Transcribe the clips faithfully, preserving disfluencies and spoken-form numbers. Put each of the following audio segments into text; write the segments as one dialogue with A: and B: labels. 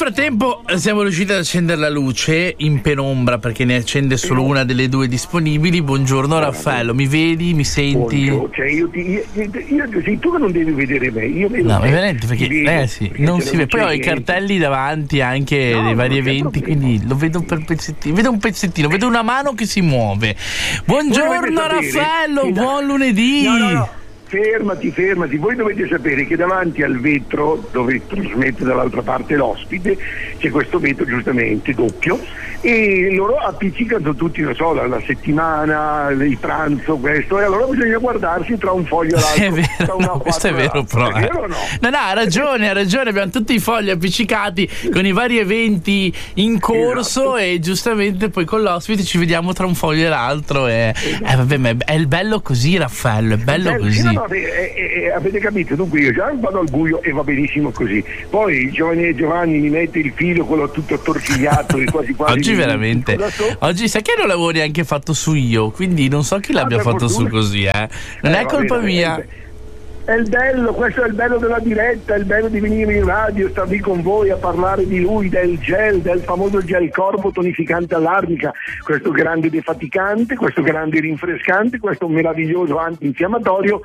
A: frattempo siamo riusciti ad accendere la luce in penombra perché ne accende solo una delle due disponibili. Buongiorno Raffaello, mi vedi, mi senti?
B: Buongiorno, cioè io ti io, io, io, sei tu che non devi vedere me, io vedo
A: no,
B: te.
A: veramente perché,
B: vedo,
A: eh, sì,
B: perché
A: non si vede. Poi ho i
B: niente.
A: cartelli davanti anche
B: No,
A: dei vari
B: non c'è
A: eventi,
B: problema.
A: quindi lo vedo per pezzettino, vedo un pezzettino, vedo una mano che si muove. Buongiorno Raffaello,
B: che da-
A: buon lunedì.
B: No, no, no. Fermati, fermati, voi dovete sapere che davanti al vetro dove trasmette dall'altra parte l'ospite c'è questo vetro giustamente doppio e loro appiccicano tutti, non so, la, la settimana, il pranzo, questo, e allora bisogna guardarsi tra un foglio e l'altro.
A: È vero,
B: tra una
A: no, questo è
B: quattro e
A: vero,
B: l'altro.
A: però.
B: È vero o no?
A: No, no, ha ragione, ha ragione. Abbiamo tutti i fogli appiccicati con i vari eventi in corso, esatto. E giustamente poi con l'ospite ci vediamo tra un foglio e l'altro. E esatto. eh, vabbè, ma è, è il bello così, Raffaello, è bello
B: Beh,
A: così.
B: sì, no, no, beh, eh, eh, avete capito? Dunque io già vado al buio e va benissimo così. Poi Giovanni Giovanni mi mette il filo, quello tutto attorcigliato e quasi quasi.
A: Oggi veramente. Oggi sai che non l'avevo neanche fatto su io, quindi non so chi l'abbia ah, fatto fortuna. Su così, eh. Non eh, è colpa bene, mia.
B: Bene. È il bello, questo è il bello della diretta, è il bello di venire in radio, star lì con voi a parlare di lui, del gel, del famoso gel corpo tonificante all'arnica, questo grande defaticante, questo grande rinfrescante, questo meraviglioso antinfiammatorio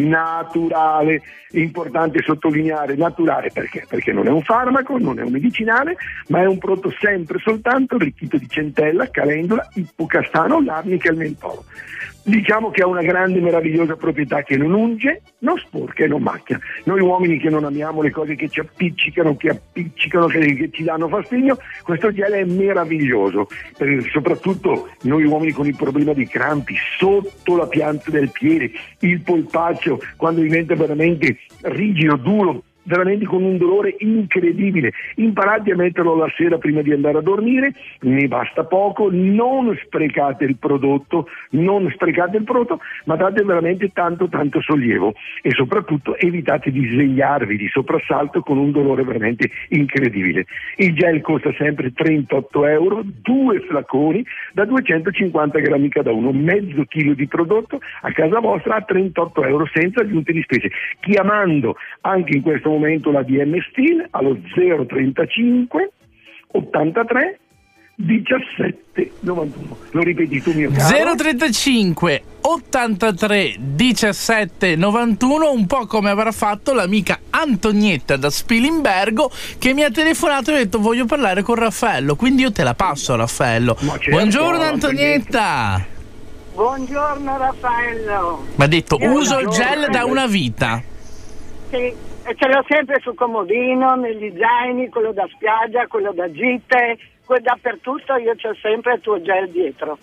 B: naturale. Importante sottolineare naturale perché? Perché non è un farmaco, non è un medicinale, ma è un prodotto sempre soltanto arricchito di centella, calendula, ippocastano, l'arnica e il mentolo. Diciamo che ha una grande meravigliosa proprietà che non unge, non sporca e non macchia. Noi uomini che non amiamo le cose che ci appiccicano, che appiccicano, che, che ci danno fastidio, questo gel è meraviglioso, per, soprattutto noi uomini con il problema dei crampi sotto la pianta del piede, il polpaccio quando diventa veramente rigido, duro, veramente con un dolore incredibile. Imparate a metterlo la sera prima di andare a dormire, ne basta poco, non sprecate il prodotto, non sprecate il prodotto, ma date veramente tanto tanto sollievo e soprattutto evitate di svegliarvi di soprassalto con un dolore veramente incredibile. Il gel costa sempre trentotto euro, due flaconi da duecentocinquanta grammi cada uno, mezzo chilo di prodotto a casa vostra a trentotto euro senza aggiunte di spese, chiamando anche in questo momento la D M Steel allo zero trentacinque ottantatré diciassette novantuno. Lo ripeti tu, mio caro?
A: zero trentacinque ottantatré diciassette novantuno, un po' come avrà fatto l'amica Antonietta da Spilimbergo che mi ha telefonato e ha detto voglio parlare con Raffaello, quindi io te la passo, Raffaello.
B: Certo,
A: buongiorno Antonietta.
C: Buongiorno Raffaello.
A: Mi ha detto
C: Buongiorno.
A: Uso il gel da una vita.
C: Sì, e ce l'ho sempre sul comodino, negli zaini, quello da spiaggia, quello da gite, quello dappertutto, io c'ho sempre il tuo gel dietro.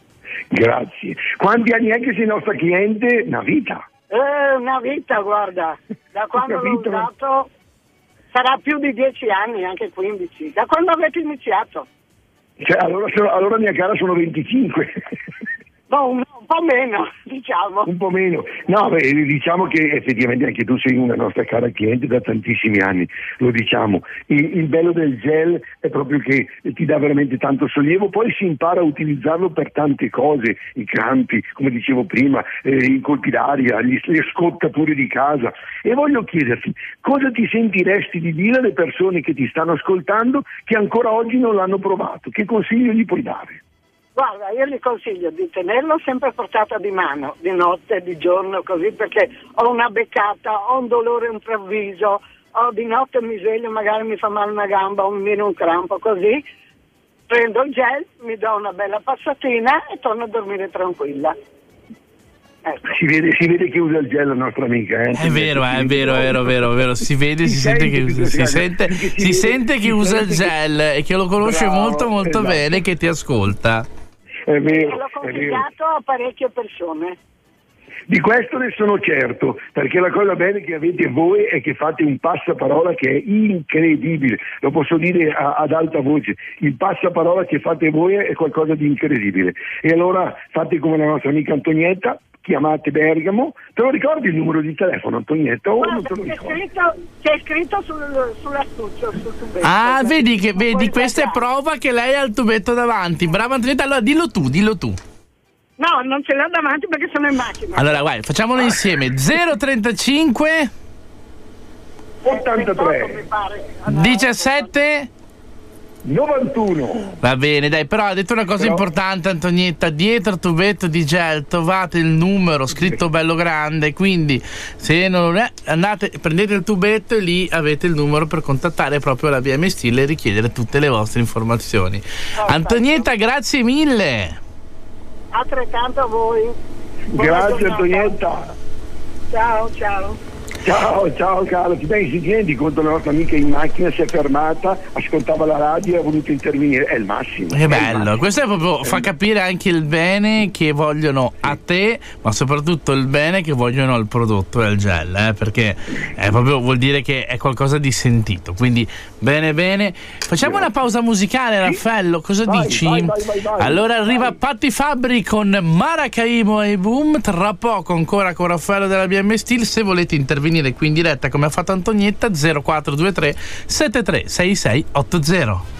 B: Grazie. Quanti anni è che sei nostra cliente? Una vita.
C: Eh, una vita, guarda, da quando l'ho usato sarà più di dieci anni, anche quindici, da quando avete iniziato.
B: Cioè, allora, allora mia cara sono venticinque.
C: No, un, un po' meno, diciamo.
B: Un po' meno. No, beh, diciamo che effettivamente anche tu sei una nostra cara cliente da tantissimi anni, lo diciamo. Il, il bello del gel è proprio che ti dà veramente tanto sollievo, poi si impara a utilizzarlo per tante cose, i crampi, come dicevo prima, eh, i colpi d'aria, gli, le scottature di casa. E voglio chiederti, cosa ti sentiresti di dire alle persone che ti stanno ascoltando che ancora oggi non l'hanno provato? Che consiglio gli puoi dare?
C: Guarda, io gli consiglio di tenerlo sempre a portata di mano, di notte, di giorno, così, perché ho una beccata, ho un dolore improvviso, ho di notte mi sveglio, magari mi fa male una gamba o mi viene un crampo, così prendo il gel, mi do una bella passatina e torno a dormire tranquilla. Ecco.
B: Si vede, si vede che usa il gel la nostra amica, eh?
A: È vero, è vero, è vero, vero, vero. Si vede, si, si sente che usa, si sente, si si sente che usa il gel e che lo conosce
B: bravo,
A: molto molto
B: esatto.
A: bene, che ti ascolta.
B: È vero,
C: e l'ho
B: è vero.
C: consigliato a parecchie persone.
B: Di questo ne sono certo, perché la cosa bella che avete voi è che fate un passaparola che è incredibile, lo posso dire a, ad alta voce, il passaparola che fate voi è qualcosa di incredibile. E allora fate come la nostra amica Antonietta, chiamate Bergamo, te lo ricordi il numero di telefono, Antonietta? O
C: Guarda,
B: non te lo
C: c'è
B: ricordi?
C: scritto, c'è scritto sul, sull'astuccio, sul tubetto.
A: Ah, vedi che vedi,
C: Puoi
A: questa è
C: guardare.
A: prova che lei ha il tubetto davanti. Brava Antonietta, allora dillo tu, dillo tu.
C: No, non ce l'ho davanti perché sono in macchina.
A: Allora, guarda, facciamolo insieme. zero trentacinque
B: ottantatré
C: mi pare.
A: diciassette
B: novantuno.
A: Va bene, dai, però ha detto una cosa
B: Però...
A: importante, Antonietta: dietro il tubetto di gel trovate il numero scritto bello grande, quindi se non è, andate, prendete il tubetto e lì avete il numero per contattare proprio la B M Steel e richiedere tutte le vostre informazioni. Oh, Antonietta, grazie mille.
C: Altrettanto a voi.
B: Grazie Antonietta.
C: Ciao, ciao.
B: Ciao, ciao caro, ti pensi, ti rendi conto, la nostra amica in macchina si è fermata, ascoltava la radio e ha voluto intervenire, è il massimo.
A: Che bello, questo è proprio, fa capire anche il bene che vogliono a te, ma soprattutto il bene che vogliono al prodotto del gel, eh, perché è proprio, vuol dire che è qualcosa di sentito, quindi bene bene. Facciamo una pausa musicale, Raffaello, cosa
B: vai,
A: dici?
B: Vai, vai, vai, vai,
A: allora arriva
B: vai.
A: Patti Fabri con Maracaibo e Boom, tra poco ancora con Raffaello della B M Steel. Se volete intervenire qui in diretta come ha fatto Antonietta, zero quattro due tre sette tre sei sei otto zero.